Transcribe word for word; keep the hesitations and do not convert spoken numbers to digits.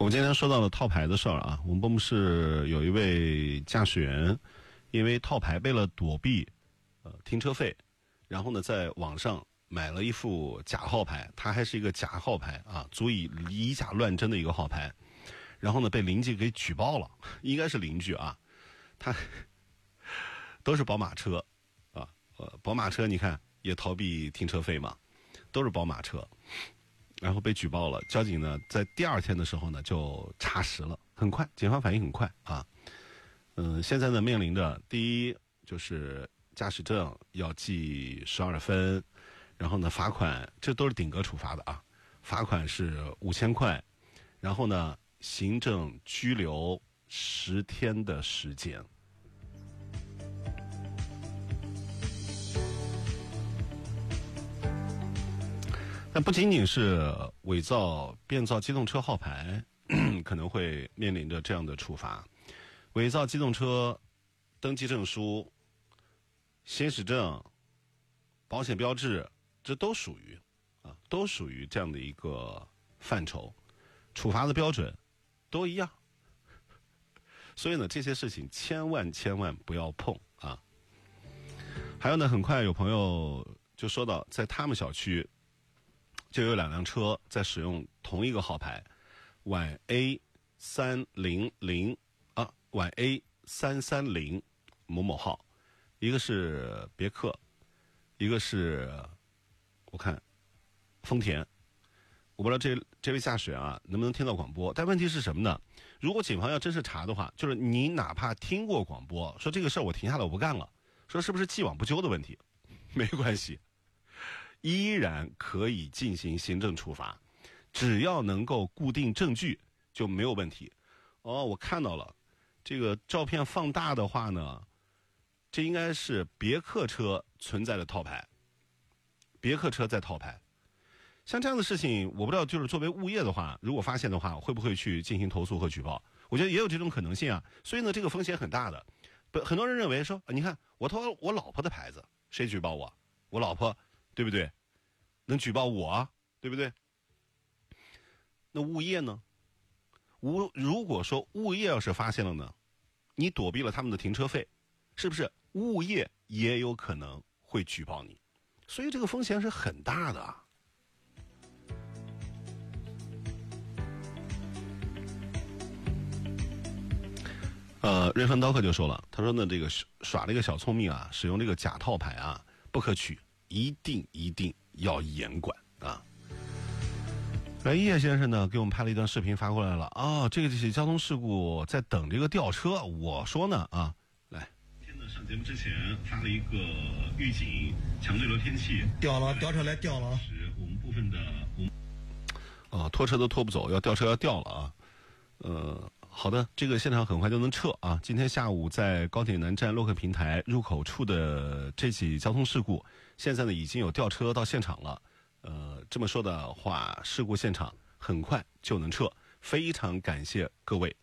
我们今天说到了套牌的事儿啊，我们办公室有一位驾驶员，因为套牌为了躲避呃停车费，然后呢在网上买了一副假号牌，它还是一个假号牌啊，足以以假乱真的一个号牌，然后呢被邻居给举报了，应该是邻居啊，他都是宝马车啊，呃宝马车你看也逃避停车费嘛，都是宝马车。然后被举报了，交警呢在第二天的时候呢就查实了，很快，警方反应很快啊。嗯，现在呢面临着第一就是驾驶证要记十二分，然后呢罚款，这都是顶格处罚的啊，罚款是五千块，然后呢行政拘留十天的时间。但不仅仅是伪造、变造机动车号牌可能会面临着这样的处罚，伪造机动车登记证书、行驶证、保险标志，这都属于啊，都属于这样的一个范畴，处罚的标准都一样。所以呢，这些事情千万千万不要碰啊。还有呢，很快有朋友就说到，在他们小区就有两辆车在使用同一个号牌 Y A 三零零 啊 Y A 三三零某某号，一个是别克，一个是我看丰田。我不知道这这位驾驶员啊能不能听到广播，但问题是什么呢？如果警方要真是查的话，就是你哪怕听过广播说这个事儿我停下来我不干了，说是不是既往不咎的问题，没关系，依然可以进行行政处罚，只要能够固定证据就没有问题。哦，我看到了，这个照片放大的话呢，这应该是别克车存在的套牌，别克车在套牌。像这样的事情，我不知道就是作为物业的话，如果发现的话，会不会去进行投诉和举报？我觉得也有这种可能性啊。所以呢，这个风险很大的。很多人认为说，你看我偷我老婆的牌子，谁举报我？我老婆。对不对？能举报我，对不对？那物业呢？物如果说物业要是发现了呢，你躲避了他们的停车费，是不是物业也有可能会举报你？所以这个风险是很大的啊。呃，瑞芬刀客就说了，他说呢，这个耍这个小聪明啊，使用这个假套牌啊，不可取。一定一定要严管啊！来，叶先生呢给我们拍了一段视频发过来了啊，这个就是交通事故在等这个吊车。我说呢啊，来，今天呢上节目之前发了一个预警，强对流天气掉了，吊车来掉了， 是我们部分的我们啊拖车都拖不走，要吊车要掉了啊，呃。好的，这个现场很快就能撤啊！今天下午在高铁南站洛克平台入口处的这起交通事故，现在呢已经有吊车到现场了。呃，这么说的话，事故现场很快就能撤，非常感谢各位